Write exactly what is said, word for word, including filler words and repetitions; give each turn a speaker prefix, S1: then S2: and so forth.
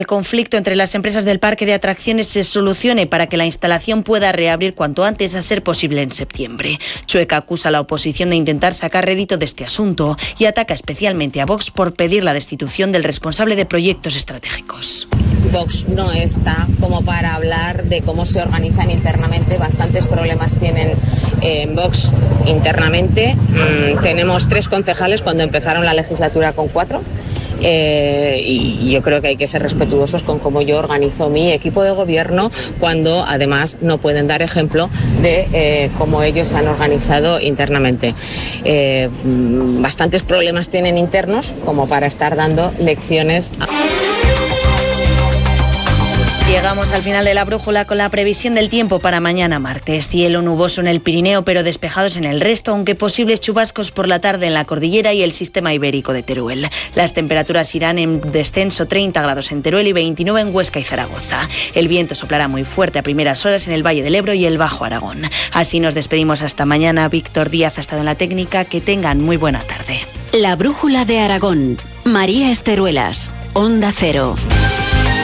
S1: El conflicto entre las empresas del parque de atracciones se solucione para que la instalación pueda reabrir cuanto antes, a ser posible en septiembre. Chueca acusa a la oposición de intentar sacar rédito de este asunto y ataca especialmente a Vox por pedir la destitución del responsable de proyectos estratégicos.
S2: Vox no está como para hablar de cómo se organizan internamente. Bastantes problemas tienen eh, en Vox internamente. Mm, tenemos tres concejales cuando empezaron la legislatura con cuatro. Eh, y yo creo que hay que ser respetuosos con cómo yo organizo mi equipo de gobierno, cuando además no pueden dar ejemplo de eh, cómo ellos se han organizado internamente. Eh, bastantes problemas tienen internos como para estar dando lecciones a...
S1: Llegamos al final de la brújula con la previsión del tiempo para mañana martes. Cielo nuboso en el Pirineo, pero despejados en el resto, aunque posibles chubascos por la tarde en la cordillera y el sistema ibérico de Teruel. Las temperaturas irán en descenso: treinta grados en Teruel y veintinueve en Huesca y Zaragoza. El viento soplará muy fuerte a primeras horas en el Valle del Ebro y el Bajo Aragón. Así nos despedimos hasta mañana. Víctor Díaz ha estado en la técnica. Que tengan muy buena tarde.
S3: La brújula de Aragón. María Esteruelas, Onda Cero.